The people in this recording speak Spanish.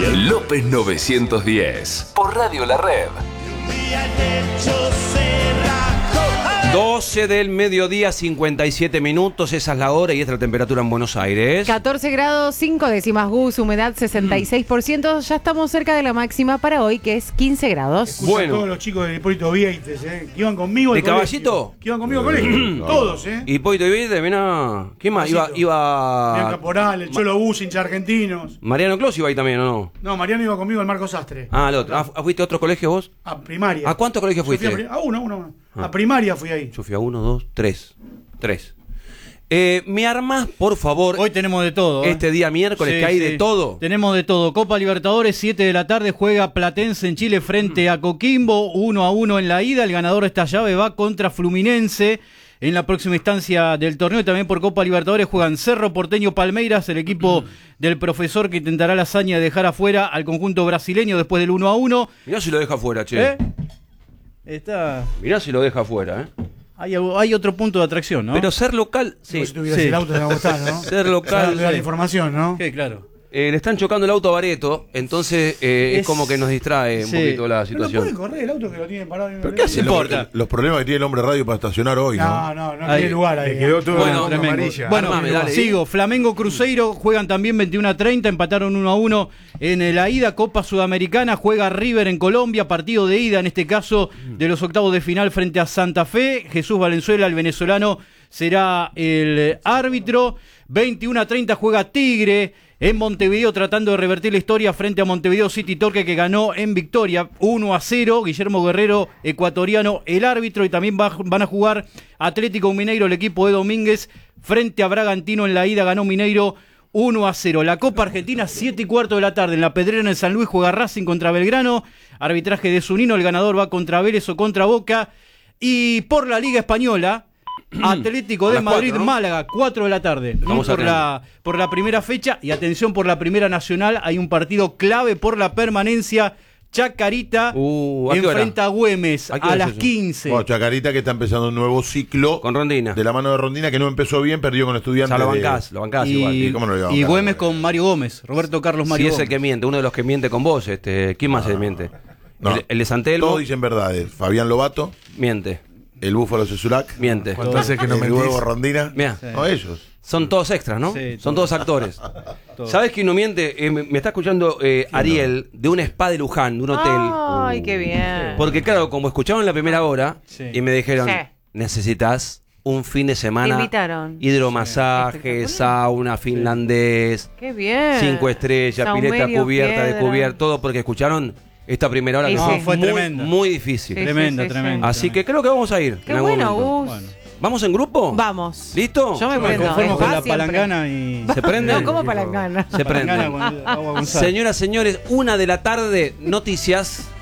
López 910 por Radio La Red. 12 del mediodía, 57 minutos, esa es la hora y esta es la temperatura en Buenos Aires. 14 grados, 5 décimas Gus, humedad 66%. Ya estamos cerca de la máxima para hoy, que es 15 grados. Escucho Bueno. a todos los chicos de Hipólito Vieites, que iban conmigo al ¿De colegio. Caballito? Que iban conmigo al colegio. Todos, Hipólito Vieites, mirá. ¿Quién más? Bian Iba Caporal, el Cholo Bus, hincha argentinos. Mariano Clos iba ahí también, ¿o no? No, Mariano iba conmigo al Marcos Sastre. Ah, el otro. ¿Fuiste a otro colegio vos? A primaria. ¿A cuántos colegios Yo fui fuiste? a uno. A primaria fui ahí. Yo fui a 1, 2, 3. ¿Me armás, por favor, Hoy tenemos de todo. este día miércoles, Sí, que hay sí. de todo? Tenemos de todo. Copa Libertadores, 7 de la tarde, juega Platense en Chile frente a Coquimbo, 1-1 en la ida. El ganador de esta llave va contra Fluminense en la próxima instancia del torneo. Y también por Copa Libertadores juegan Cerro Porteño Palmeiras, el equipo del profesor que intentará la hazaña de dejar afuera al conjunto brasileño después del 1-1. Mirá si lo deja afuera, che. Mirá si lo deja afuera, Hay otro punto de atracción, ¿no? Pero ser local, Sí. sí. Si tuvieras Sí. el auto te va a gustar, ¿no? Ser local, Te da la información, ¿no? Sí, claro. le están chocando el auto a Bareto, entonces es Es- como que nos distrae un sí. poquito la No lo pueden situación. correr el auto que lo tienen parado. ¿Pero qué hace importa? los problemas que tiene el hombre radio para estacionar hoy, No, ¿no? no Ahí. tiene lugar ahí. Le quedó todo Bueno, una tremendo. amarilla. Bueno, Armame, dale. sigo. Flamengo Cruzeiro juegan también 21-30, empataron 1-1 en la ida. Copa Sudamericana juega River en Colombia, partido de ida en este caso de los octavos de final frente a Santa Fe. Jesús Valenzuela, el venezolano, será el árbitro. 21-30 juega Tigre en Montevideo, tratando de revertir la historia frente a Montevideo City Torque, que ganó en victoria 1-0. Guillermo Guerrero, ecuatoriano, el árbitro. Y también van a jugar Atlético Mineiro, el equipo de Domínguez, frente a Bragantino. En la ida ganó Mineiro 1-0. La Copa Argentina, 7:15 de la tarde. En la Pedrera, en San Luis, juega Racing contra Belgrano. Arbitraje de Zunino, el ganador va contra Vélez o contra Boca. Y por la Liga Española, Atlético A de las Madrid, 4, ¿no? Málaga, 4 de la tarde. Estamos Por la primera fecha. Y atención, por la primera nacional hay un partido clave por la permanencia. Chacarita ¿a qué hora? enfrenta a Güemes ¿A qué hora a es las eso? 15. Bueno, Chacarita que está empezando un nuevo ciclo Con Rondina. de la mano de Rondina, que no empezó bien, perdió con O Estudiantes. sea, lo bancás igual. ¿Y cómo no lo iba a y bancar? Güemes con Mario Gómez, Roberto Carlos Si Mario es el Gómez. que miente, uno de los que miente con vos, ¿quién más se miente? No. El de Santelmo Todos dicen verdades. Fabián Lobato, miente, el Búfalo Cesulac, miente. ¿Cuánto hace que no el mentís? nuevo Rondina. Mirá, No, ellos. son todos extras, ¿no? Sí, Son todos actores. Todos. ¿Sabes quién no miente? Me está escuchando Ariel, de un spa de Luján, de un hotel. Ay, qué bien. Porque claro, como escucharon la primera hora Sí. y me dijeron, Sí. necesitas un fin de semana, Te invitaron. hidromasaje, Espectacular. sauna, finlandés, Qué bien. 5 estrellas, pileta Saumerio, cubierta, de piedra. cubierta, todo porque escucharon esta primera hora Sí, que sí. Fue muy, tremenda. muy difícil. Sí, Tremenda, sí, sí, tremenda. Así que creo que vamos a ir. Qué en algún bueno, momento. Gus. Bueno. ¿Vamos en grupo? Vamos. ¿Listo? Yo me Me prendo. conformo con Va la siempre. palangana y... ¿Se prende? No, ¿cómo palangana? Se prende. Palangana con agua con sal. Señoras, señores, 1 de la tarde, noticias.